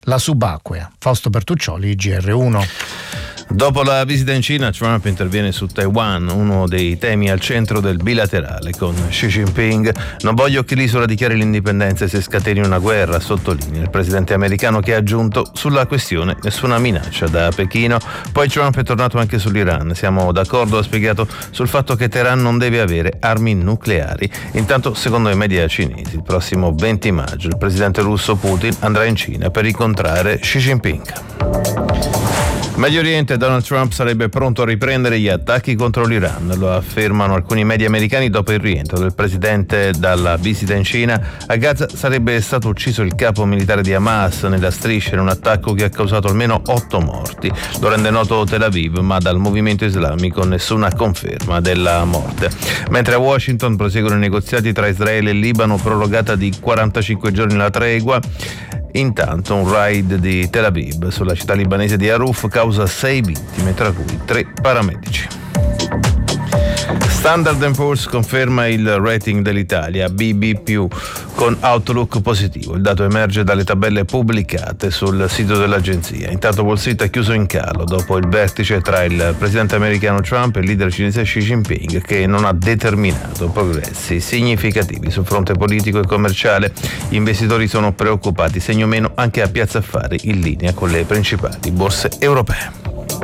La subacquea. Fausto Bertuccioli, GR1. Dopo la visita in Cina, Trump interviene su Taiwan, uno dei temi al centro del bilaterale con Xi Jinping. Non voglio che l'isola dichiari l'indipendenza e si scateni una guerra, sottolinea il presidente americano, che ha aggiunto: sulla questione nessuna minaccia da Pechino. Poi Trump è tornato anche sull'Iran. Siamo d'accordo, ha spiegato, sul fatto che Teheran non deve avere armi nucleari. Intanto, secondo i media cinesi, il prossimo 20 maggio il presidente russo Putin andrà in Cina per incontrare Xi Jinping. Medio Oriente, Donald Trump sarebbe pronto a riprendere gli attacchi contro l'Iran, lo affermano alcuni media americani dopo il rientro del presidente dalla visita in Cina. A Gaza sarebbe stato ucciso il capo militare di Hamas nella striscia in un attacco che ha causato almeno 8 morti. Lo rende noto Tel Aviv, ma dal movimento islamico nessuna conferma della morte. Mentre a Washington proseguono i negoziati tra Israele e Libano, prorogata di 45 giorni la tregua. Intanto un raid di Tel Aviv sulla città libanese di Aruf causa 6 vittime, tra cui 3 paramedici. Standard & Poor's conferma il rating dell'Italia BB+, con outlook positivo. Il dato emerge dalle tabelle pubblicate sul sito dell'agenzia. Intanto Wall Street è chiuso in calo dopo il vertice tra il presidente americano Trump e il leader cinese Xi Jinping, che non ha determinato progressi significativi sul fronte politico e commerciale. Gli investitori sono preoccupati, segno meno anche a Piazza Affari, in linea con le principali borse europee.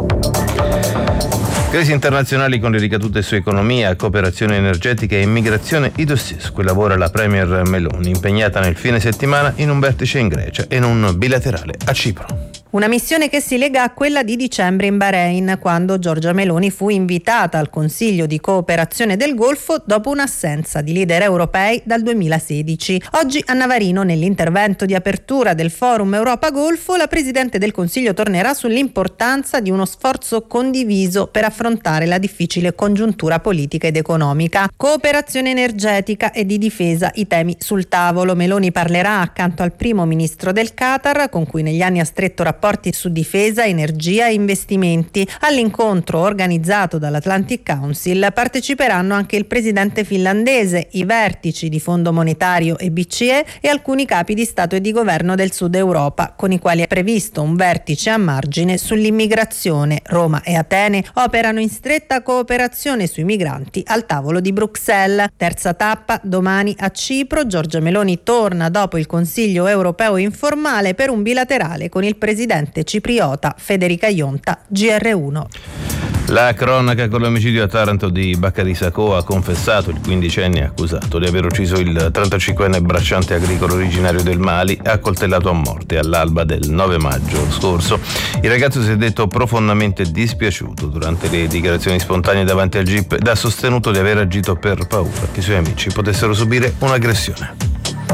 Crisi internazionali con le ricadute su economia, cooperazione energetica e immigrazione. Idossi, su cui lavora la premier Meloni, impegnata nel fine settimana in un vertice in Grecia e in un bilaterale a Cipro. Una missione che si lega a quella di dicembre in Bahrain, quando Giorgia Meloni fu invitata al Consiglio di cooperazione del Golfo dopo un'assenza di leader europei dal 2016. Oggi a Navarino, nell'intervento di apertura del Forum Europa-Golfo, la Presidente del Consiglio tornerà sull'importanza di uno sforzo condiviso per affrontare la difficile congiuntura politica ed economica. Cooperazione energetica e di difesa i temi sul tavolo. Meloni parlerà accanto al primo ministro del Qatar, con cui negli anni ha stretto rapporti su difesa, energia e investimenti. All'incontro organizzato dall'Atlantic Council parteciperanno anche il presidente finlandese, i vertici di Fondo Monetario e BCE e alcuni capi di Stato e di Governo del Sud Europa, con i quali è previsto un vertice a margine sull'immigrazione. Roma e Atene operano in stretta cooperazione sui migranti al tavolo di Bruxelles. Terza tappa domani a Cipro. Giorgia Meloni torna dopo il Consiglio europeo informale per un bilaterale con il presidente cipriota Federica Ionta, GR1. La cronaca con l'omicidio a Taranto di Baccari Sacco. Ha confessato il 15enne accusato di aver ucciso il 35enne bracciante agricolo originario del Mali, accoltellato a morte all'alba del 9 maggio scorso. Il ragazzo si è detto profondamente dispiaciuto durante le dichiarazioni spontanee davanti al GIP ed ha sostenuto di aver agito per paura che i suoi amici potessero subire un'aggressione.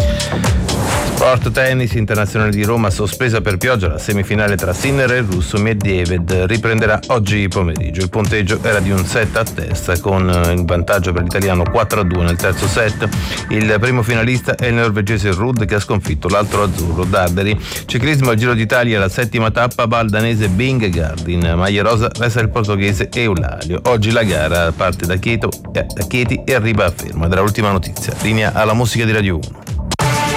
Sport tennis, Internazionale di Roma sospesa per pioggia. La semifinale tra Sinner e il russo Medvedev riprenderà oggi pomeriggio. Il punteggio era di un set a testa, con il vantaggio per l'italiano 4-2 nel terzo set. Il primo finalista è il norvegese Ruud, che ha sconfitto l'altro azzurro Darderi. Ciclismo al Giro d'Italia, la settima tappa va al danese Vingegaard. In maglia rosa resta il portoghese Eulalio. Oggi la gara parte da Chieti e arriva a Fermo. Ed era l'ultima notizia. Linea alla musica di Radio 1.